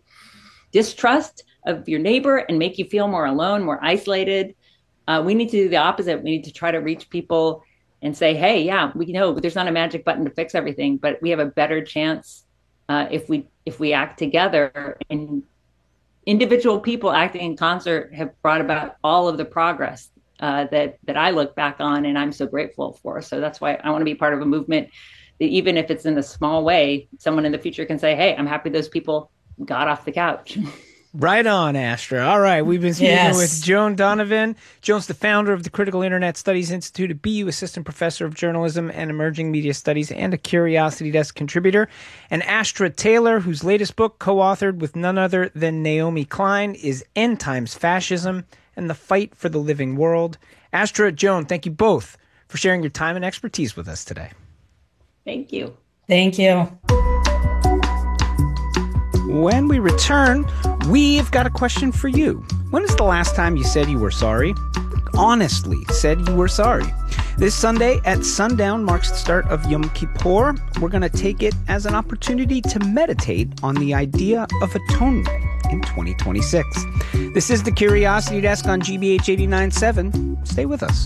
distrust of your neighbor and make you feel more alone, more isolated. Uh, we need to do the opposite. We need to try to reach people and say, hey, yeah, we know there's not a magic button to fix everything, but we have a better chance uh, if we if we act together. And individual people acting in concert have brought about all of the progress uh, that that I look back on and I'm so grateful for. So that's why I want to be part of a movement that, even if it's in a small way, someone in the future can say, hey, I'm happy those people got off the couch. Right on, Astra. All right, we've been speaking Yes. with Joan Donovan. Joan's the founder of the Critical Internet Studies Institute, a B U Assistant Professor of Journalism and Emerging Media Studies, and a Curiosity Desk contributor. And Astra Taylor, whose latest book, co-authored with none other than Naomi Klein, is End Times Fascism and the Fight for the Living World. Astra, Joan, thank you both for sharing your time and expertise with us today. Thank you. Thank you. When we return, we've got a question for you. When is the last time you said you were sorry? Honestly said you were sorry. This Sunday at sundown marks the start of Yom Kippur. We're going to take it as an opportunity to meditate on the idea of atonement in twenty twenty-six. This is the Curiosity Desk on G B H eighty-nine point seven. Stay with us.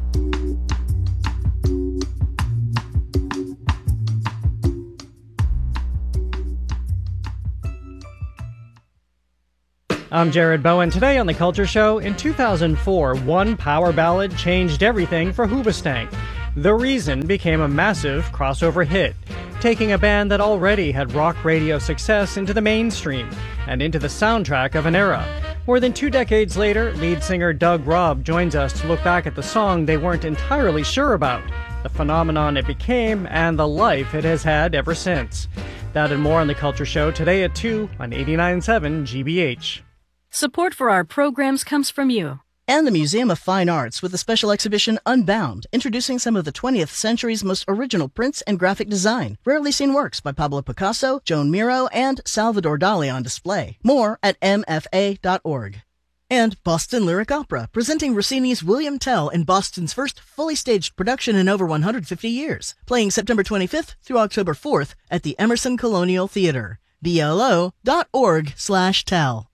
I'm Jared Bowen. Today on The Culture Show, in two thousand four, one power ballad changed everything for Hoobastank. The Reason became a massive crossover hit, taking a band that already had rock radio success into the mainstream and into the soundtrack of an era. More than two decades later, lead singer Doug Robb joins us to look back at the song they weren't entirely sure about, the phenomenon it became, and the life it has had ever since. That and more on The Culture Show today at two on eighty-nine point seven G B H. Support for our programs comes from you. And the Museum of Fine Arts with the special exhibition Unbound, introducing some of the twentieth century's most original prints and graphic design. Rarely seen works by Pablo Picasso, Joan Miro, and Salvador Dali on display. More at m f a dot org. And Boston Lyric Opera, presenting Rossini's William Tell in Boston's first fully staged production in over one hundred fifty years. Playing September twenty-fifth through October fourth at the Emerson Colonial Theater. B L O dot org slash tell.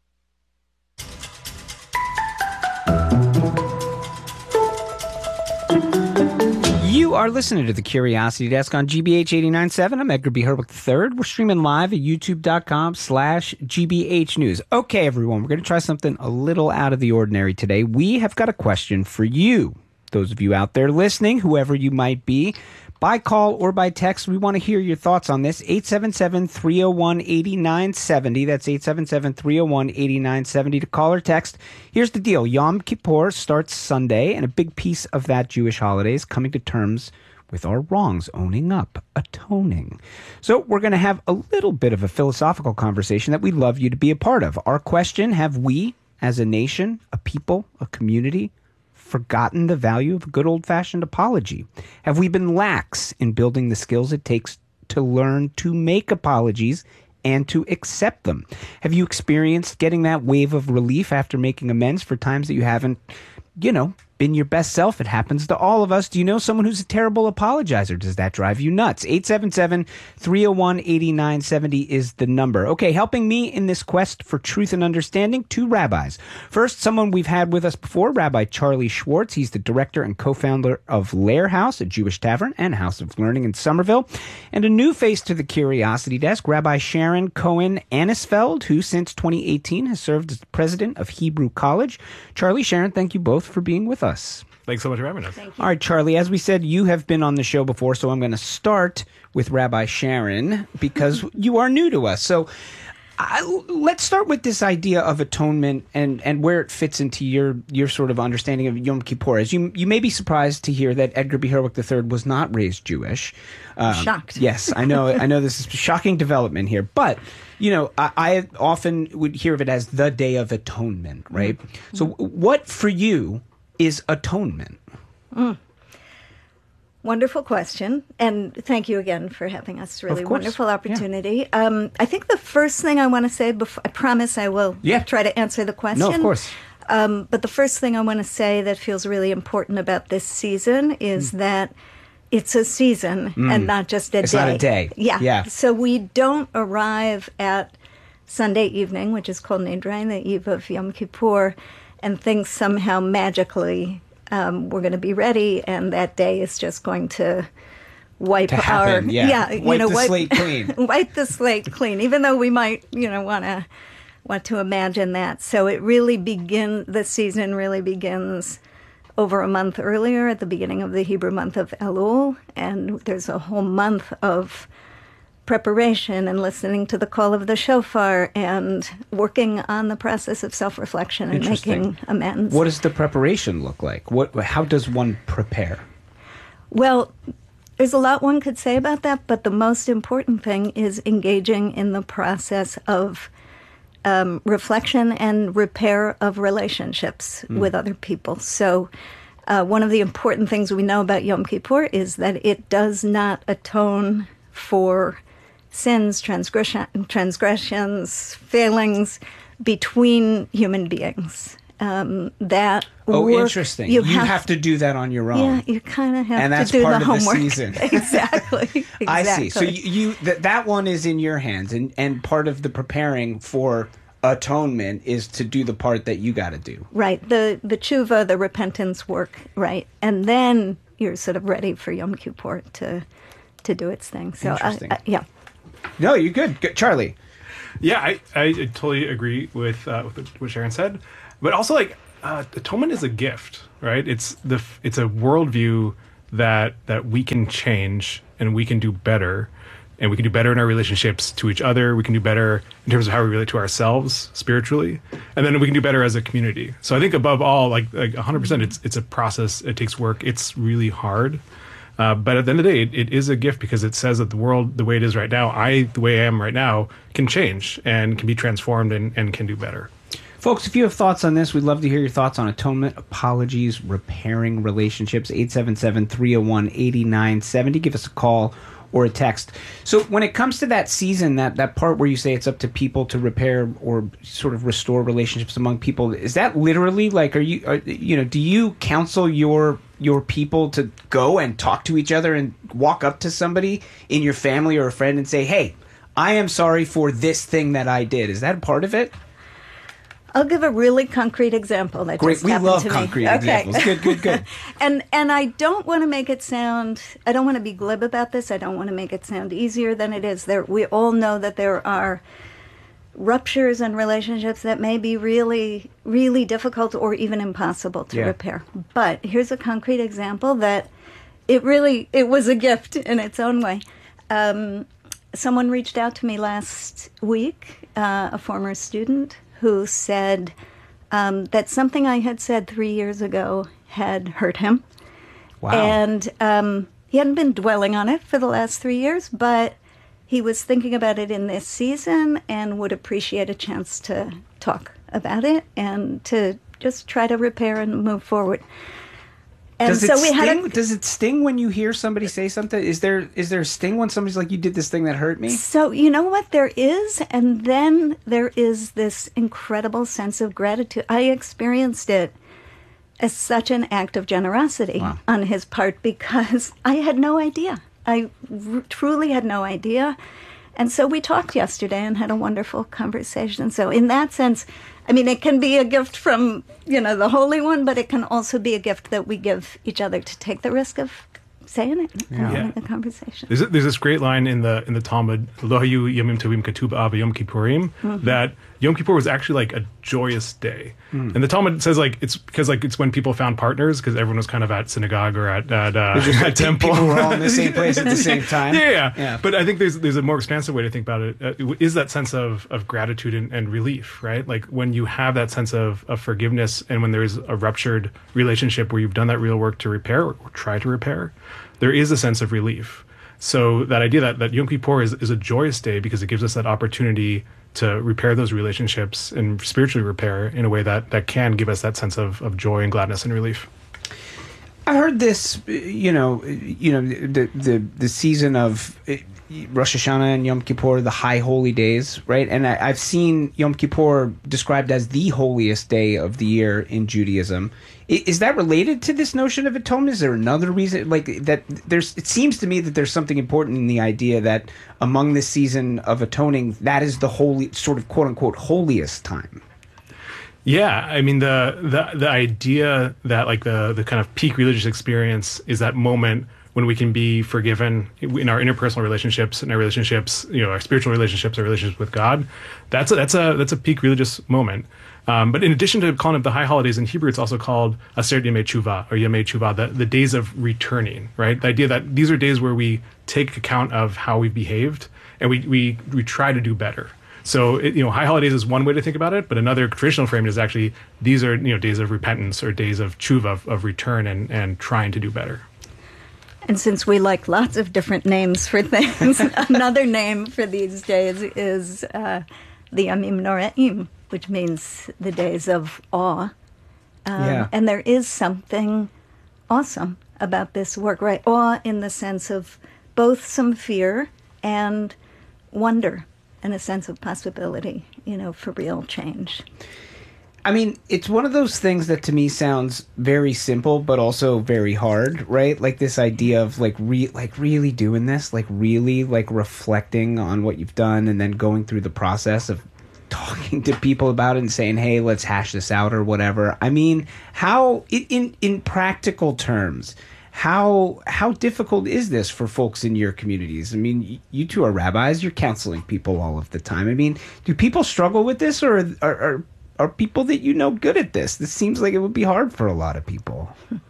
You are listening to the Curiosity Desk on G B H eighty-nine point seven. I'm Edgar B. Herwick the third. We're streaming live at youtube.com slash GBH News. Okay, everyone, we're going to try something a little out of the ordinary today. We have got a question for you. Those of you out there listening, whoever you might be, by call or by text, we want to hear your thoughts on this. eight seven seven, three oh one, eight nine seven oh. That's eight seven seven, three oh one, eight nine seven oh to call or text. Here's the deal. Yom Kippur starts Sunday, and a big piece of that Jewish holiday is coming to terms with our wrongs, owning up, atoning. So we're going to have a little bit of a philosophical conversation that we'd love you to be a part of. Our question, have we, as a nation, a people, a community, forgotten the value of a good old-fashioned apology? Have we been lax in building the skills it takes to learn to make apologies and to accept them? Have you experienced getting that wave of relief after making amends for times that you haven't, you know, been your best self? It happens to all of us. Do you know someone who's a terrible apologizer? Does that drive you nuts? eight seven seven, three oh one, eight nine seven oh is the number. Okay, helping me in this quest for truth and understanding, two rabbis. First, someone we've had with us before, Rabbi Charlie Schwartz. He's the director and co-founder of Lair House, a Jewish tavern and house of learning in Somerville. And a new face to the Curiosity Desk, Rabbi Sharon Cohen Anisfeld, who since twenty eighteen has served as the president of Hebrew College. Charlie, Sharon, thank you both for being with us. Thanks so much for having us. All right, Charlie, as we said, you have been on the show before, so I'm going to start with Rabbi Sharon because you are new to us. So I, let's start with this idea of atonement and, and where it fits into your your sort of understanding of Yom Kippur. As you you may be surprised to hear that Edgar B. Herwick the third was not raised Jewish. Um, Shocked. Yes, I know. I know this is a shocking development here, but you know, I, I often would hear of it as the Day of Atonement, right? Mm-hmm. So, what for you is atonement? Mm. Wonderful question. And thank you again for having us. Really wonderful opportunity. Yeah. Um, I think the first thing I want to say, before, I promise I will yeah. try to answer the question. No, of course. Um, but the first thing I want to say that feels really important about this season is mm. that it's a season mm. and not just a it's day. It's not a day. Yeah. yeah. So we don't arrive at Sunday evening, which is called Nidre, the eve of Yom Kippur, and think somehow magically um, we're going to be ready, and that day is just going to wipe to our happen, yeah. yeah wipe you know the wipe, slate clean. wipe the slate clean. Even though we might you know want to want to imagine that. So it really begin the season really begins over a month earlier at the beginning of the Hebrew month of Elul, and there's a whole month of preparation and listening to the call of the shofar and working on the process of self-reflection and making amends. What does the preparation look like? What? How does one prepare? Well, there's a lot one could say about that, but the most important thing is engaging in the process of um, reflection and repair of relationships mm. with other people. So uh, one of the important things we know about Yom Kippur is that it does not atone for sins, transgression, transgressions, failings between human beings. Um, that oh, work, interesting. You, you have, have to do that on your own. Yeah, you kind of have and that's to do part the of homework. The season. exactly, exactly. I see. So you, you that that one is in your hands, and and part of the preparing for atonement is to do the part that you got to do. Right. The the tshuva, the repentance work. Right, and then you're sort of ready for Yom Kippur to to do its thing. So interesting. I, I, yeah. No, you're good. good. Charlie. Yeah, I, I totally agree with, uh, with what Sharon said. But also, like, uh, atonement is a gift, right? It's the it's a worldview that that we can change and we can do better, and we can do better in our relationships to each other. We can do better in terms of how we relate to ourselves spiritually, and then we can do better as a community. So I think above all, like like one hundred percent, it's it's a process. It takes work. It's really hard. Uh, but at the end of the day, it, it is a gift because it says that the world, the way it is right now, I, the way I am right now, can change and can be transformed and, and can do better. Folks, if you have thoughts on this, we'd love to hear your thoughts on atonement, apologies, repairing relationships. eight seven seven, three oh one, eight nine seven oh. Give us a call or a text. So when it comes to that season, that, that part where you say it's up to people to repair or sort of restore relationships among people, is that literally like, are you, are, you know, do you counsel your your people to go and talk to each other and walk up to somebody in your family or a friend and say, hey, I am sorry for this thing that I did? Is that part of it? I'll give a really concrete example that Great. just we happened love to concrete me. examples. Okay. Good, good, good. and and I don't want to make it sound, I don't want to be glib about this. I don't want to make it sound easier than it is. There, we all know that there are ruptures in relationships that may be really, really difficult or even impossible to Yeah. repair. But here's a concrete example that it really, it was a gift in its own way. Um, someone reached out to me last week, uh, a former student, who said um, that something I had said three years ago had hurt him. Wow. And um, he hadn't been dwelling on it for the last three years, but he was thinking about it in this season and would appreciate a chance to talk about it and to just try to repair and move forward. And does it so we sting? had a, Does it sting when you hear somebody say something? Is there is there a sting when somebody's like, you did this thing that hurt me? So you know what there is, and then there is this incredible sense of gratitude. I experienced it as such an act of generosity Wow. on his part because I had no idea. I r- truly had no idea. And so we talked yesterday and had a wonderful conversation. So in that sense, I mean, it can be a gift from, you know, the Holy One, but it can also be a gift that we give each other to take the risk of saying it and Yeah. having the conversation. There's, there's this great line in the in the Talmud, Lo hayu yomim tovim ketub ava Yom Kippurim, Mhm. that Yom Kippur was actually like a joyous day. Mm. And the Talmud says like it's because like it's when people found partners because everyone was kind of at synagogue or at at, uh, It's just at like temple. people were all in the same place at the same time. Yeah, yeah, Yeah. But I think there's there's a more expansive way to think about it. Uh, is that sense of of gratitude and, and relief, right? Like when you have that sense of of forgiveness, and when there is a ruptured relationship where you've done that real work to repair or, or try to repair, there is a sense of relief. So that idea that, that Yom Kippur is, is a joyous day because it gives us that opportunity to repair those relationships and spiritually repair in a way that, that can give us that sense of, of joy and gladness and relief. I heard this, you know, you know, the the the season of Rosh Hashanah and Yom Kippur, the high holy days, right? And I, I've seen Yom Kippur described as the holiest day of the year in Judaism. I, is that related to this notion of atonement? Is there another reason, like that? There's. It seems to me that there's something important in the idea that among this season of atoning, that is the holy, sort of quote unquote holiest time. Yeah, I mean the the the idea that like the the kind of peak religious experience is that moment when we can be forgiven in our interpersonal relationships, in our relationships, you know, our spiritual relationships, our relationships with God. That's a, that's a that's a peak religious moment. Um, but in addition to calling it the high holidays in Hebrew, it's also called Aseret Yemei Tshuva or Yemei Tshuva, the, the days of returning, right? The idea that these are days where we take account of how we've behaved and we we we try to do better. So, it, you know, high holidays is one way to think about it, but another traditional framing is actually these are, you know, days of repentance or days of tshuva, of, of return and, and trying to do better. And since we like lots of different names for things, another name for these days is uh, the Yamim Noraim, which means the days of awe. Um, Yeah. And there is something awesome about this work, right? Awe in the sense of both some fear and wonder, and a sense of possibility, you know, for real change. I mean, it's one of those things that to me sounds very simple, but also very hard, right? Like this idea of like re- like really doing this, like really like reflecting on what you've done and then going through the process of talking to people about it and saying, hey, let's hash this out or whatever. I mean, how, in in practical terms, How how difficult is this for folks in your communities? I mean, you two are rabbis. You're counseling people all of the time. I mean, do people struggle with this, or are are, are people that you know good at this? This seems like it would be hard for a lot of people.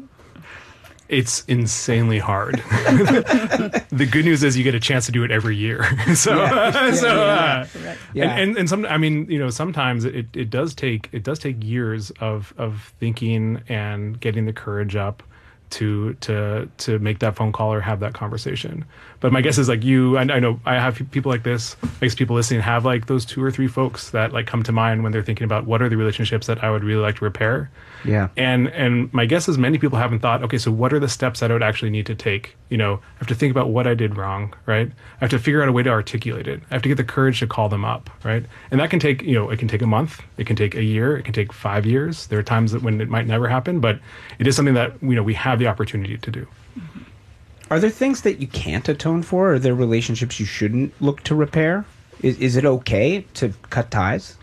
It's insanely hard. The good news is you get a chance to do it every year. so, Yeah. uh, so, Yeah, yeah, uh, yeah. Yeah. and, and and some, I mean, you know, sometimes it, it does take it does take years of of thinking and getting the courage up to to to make that phone call or have that conversation. But my guess is like you, I, I know I have people like this, I guess people listening have like those two or three folks that like come to mind when they're thinking about what are the relationships that I would really like to repair. Yeah. And and my guess is many people haven't thought, okay, so what are the steps that I would actually need to take? You know, I have to think about what I did wrong, right? I have to figure out a way to articulate it. I have to get the courage to call them up, right? And that can take, you know, it can take a month, it can take a year, it can take five years. There are times that when it might never happen, but it is something that, you know, we have the opportunity to do. Are there things that you can't atone for? Are there relationships you shouldn't look to repair? Is is it okay to cut ties?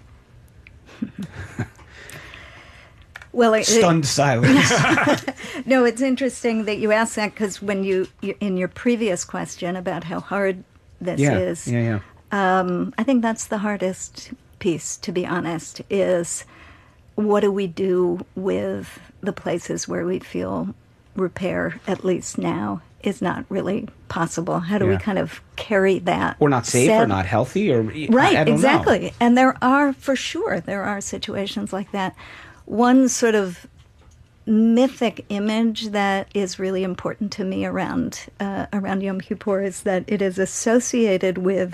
Well, it, Stunned it, silence. No, it's interesting that you asked that because when you, you, in your previous question about how hard this yeah. is, Yeah, yeah. Um, I think that's the hardest piece, to be honest, is what do we do with the places where we feel repair, at least now, is not really possible? How do Yeah. we kind of carry that? Or not safe sad- or not healthy or Right, I, I don't exactly. know. And there are, for sure, there are situations like that. One sort of mythic image that is really important to me around uh, around Yom Kippur is that it is associated with.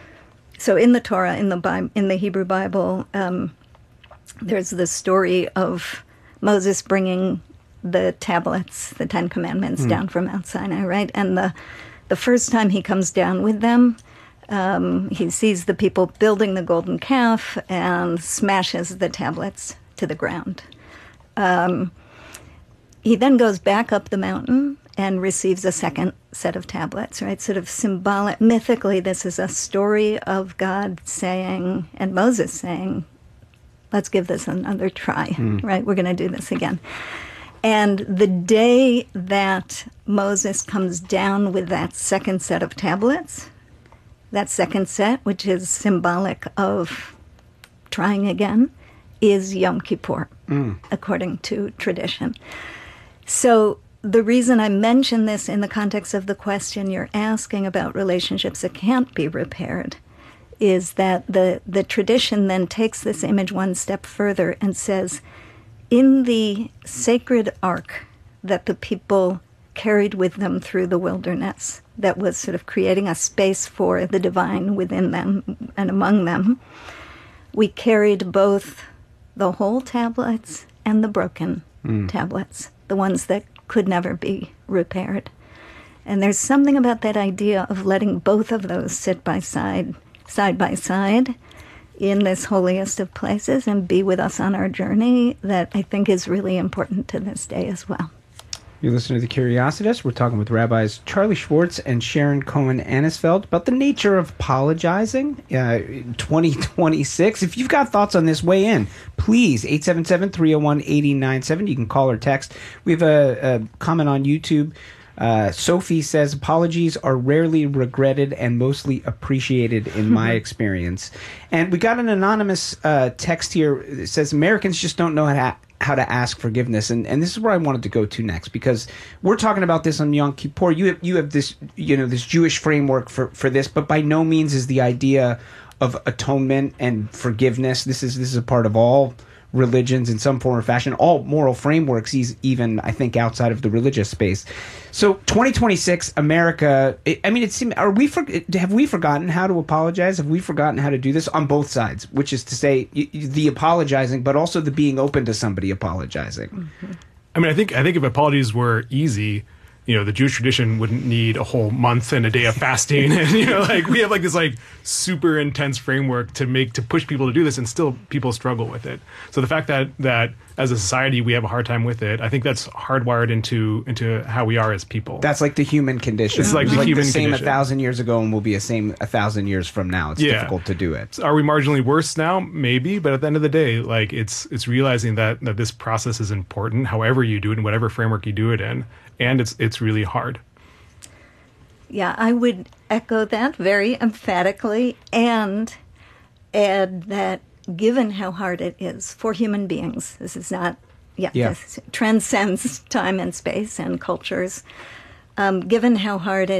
So in the Torah, in the Bi- in the Hebrew Bible, um, there's the story of Moses bringing the tablets, the Ten Commandments, Hmm. down from Mount Sinai, right? And the the first time he comes down with them, um, he sees the people building the golden calf and smashes the tablets to the ground. Um, he then goes back up the mountain and receives a second set of tablets, right? Sort of symbolic, mythically, this is a story of God saying, and Moses saying, let's give this another try, Hmm. right? We're going to do this again. And the day that Moses comes down with that second set of tablets, that second set, which is symbolic of trying again, is Yom Kippur, Mm. according to tradition. So the reason I mention this in the context of the question you're asking about relationships that can't be repaired is that the, the tradition then takes this image one step further and says, in the sacred ark that the people carried with them through the wilderness, that was sort of creating a space for the divine within them and among them, we carried both the whole tablets and the broken Mm. tablets, the ones that could never be repaired. And there's something about that idea of letting both of those sit by side, side by side, in this holiest of places and be with us on our journey that I think is really important to this day as well. You're listening to The Curiositas. We're talking with Rabbis Charlie Schwartz and Sharon Cohen-Anisfeld about the nature of apologizing uh, in twenty twenty-six. If you've got thoughts on this, weigh in. Please, eight seven seven, three oh one, eight oh nine seven. You can call or text. We have a, a comment on YouTube. Uh, Sophie says, apologies are rarely regretted and mostly appreciated in my experience. And we got an anonymous uh, text here that says, Americans just don't know how to, how to ask forgiveness. And, and this is where I wanted to go to next, because we're talking about this on Yom Kippur. You have, you have this, you know, this Jewish framework for, for this, but by no means is the idea of atonement and forgiveness. This is, this is a part of all religions in some form or fashion, all moral frameworks, even, I think, outside of the religious space. So twenty twenty-six, America, I mean, it seems, are we, for, have we forgotten how to apologize? Have we forgotten how to do this on both sides? Which is to say, the apologizing, but also the being open to somebody apologizing. Mm-hmm. I mean, I think, I think if apologies were easy, you know, the Jewish tradition wouldn't need a whole month and a day of fasting. And, you know, like we have like this like super intense framework to make, to push people to do this, and still people struggle with it. So the fact that, that as a society, we have a hard time with it, I think that's hardwired into, into how we are as people. That's like the human condition. It's like it's the like human the same condition. a thousand years ago and will be the same a thousand years from now. It's Yeah. difficult to do it. Are we marginally worse now? Maybe, but at the end of the day, like it's, it's realizing that, that this process is important, however you do it, in whatever framework you do it in. And it's, it's really hard. Yeah, I would echo that very emphatically and add that given how hard it is for human beings, this is not, yeah, Yeah. this transcends time and space and cultures. Um, given how hard it